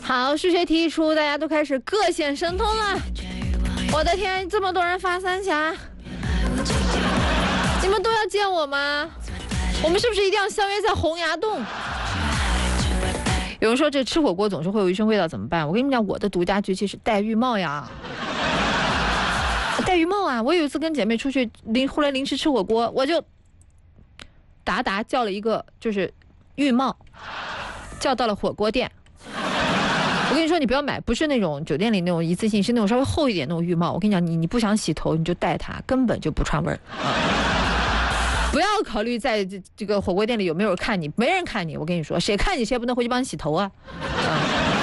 好，数学题一出，大家都开始各显神通了。我的天，这么多人发三峡，你们都要见我吗？我们是不是一定要相约在洪崖洞？有人说这吃火锅总是会有一身味道，怎么办？我跟你们讲，我的独家绝技是戴浴帽呀。戴浴帽啊！我有一次跟姐妹出去后来临时吃火锅，我就达叫了一个就是浴帽，叫到了火锅店。我跟你说，你不要买，不是那种酒店里那种一次性，是那种稍微厚一点那种浴帽。我跟你讲，你不想洗头，你就戴它，根本就不串味儿。不要考虑在这个火锅店里有没有人看你，没人看你。我跟你说，谁看你谁不能回去帮你洗头啊？